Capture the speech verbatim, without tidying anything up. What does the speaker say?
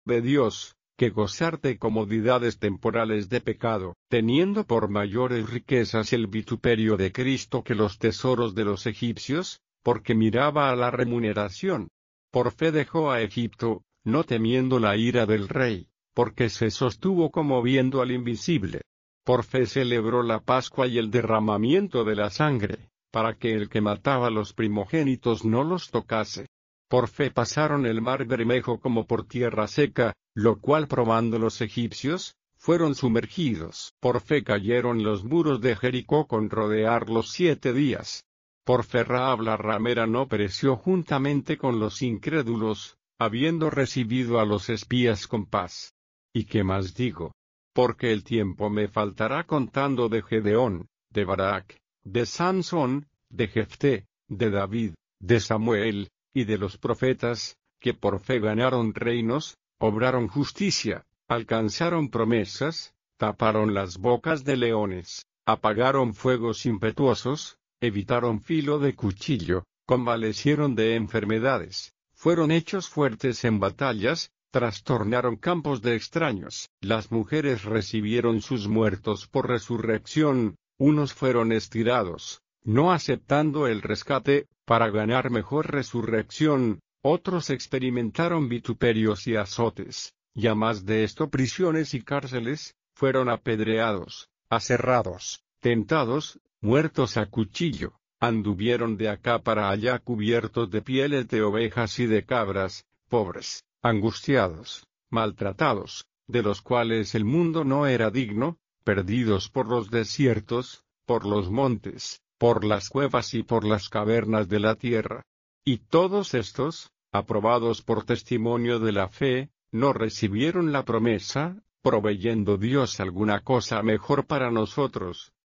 de Dios, que gozar de comodidades temporales de pecado, teniendo por mayores riquezas el vituperio de Cristo que los tesoros de los egipcios, porque miraba a la remuneración. Por fe dejó a Egipto, no temiendo la ira del rey, porque se sostuvo como viendo al invisible. Por fe celebró la Pascua y el derramamiento de la sangre, para que el que mataba los primogénitos no los tocase. Por fe pasaron el mar Bermejo como por tierra seca, lo cual probando los egipcios, fueron sumergidos. Por fe cayeron los muros de Jericó con rodearlos siete días. Por fe Rahab la ramera no pereció juntamente con los incrédulos, habiendo recibido a los espías con paz. ¿Y qué más digo? Porque el tiempo me faltará contando de Gedeón, de Barak, de Sansón, de Jefté, de David, de Samuel, y de los profetas, que por fe ganaron reinos, obraron justicia, alcanzaron promesas, taparon las bocas de leones, apagaron fuegos impetuosos, evitaron filo de cuchillo, convalecieron de enfermedades, fueron hechos fuertes en batallas, trastornaron campos de extraños. Las mujeres recibieron sus muertos por resurrección, unos fueron estirados, no aceptando el rescate, para ganar mejor resurrección, otros experimentaron vituperios y azotes, y a más de esto prisiones y cárceles, fueron apedreados, aserrados, tentados, muertos a cuchillo, anduvieron de acá para allá cubiertos de pieles de ovejas y de cabras, pobres, angustiados, maltratados, de los cuales el mundo no era digno, perdidos por los desiertos, por los montes, por las cuevas y por las cavernas de la tierra. Y todos estos, aprobados por testimonio de la fe, no recibieron la promesa, proveyendo Dios alguna cosa mejor para nosotros,